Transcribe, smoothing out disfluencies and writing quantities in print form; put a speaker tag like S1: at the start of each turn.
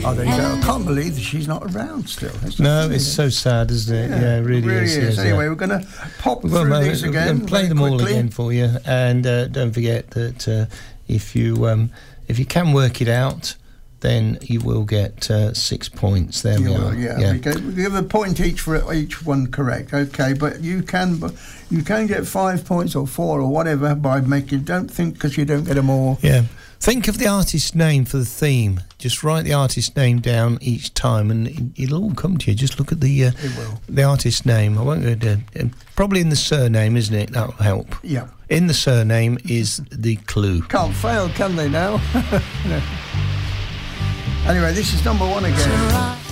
S1: Oh, there you go. I can't believe that she's not around still.
S2: No, it's so sad, isn't it? Yeah, it really is.
S1: Yes, anyway, we're going to pop through these again.
S2: We'll play them all again for you, and don't forget that if you can work it out, then you will get 6 points. There we are.
S1: Yeah. We give a point each for each one correct. Okay, but you can get 5 points or 4 or whatever by making. Don't think because you don't get them all.
S2: Yeah. Think of the artist's name for the theme. Just write the artist's name down each time, and it'll all come to you. Just look at the artist's name. I won't go to probably in the surname, isn't it? That'll help.
S1: Yeah.
S2: In the surname is the clue.
S1: Can't fail, can they now? No. Anyway, this is number 1 again.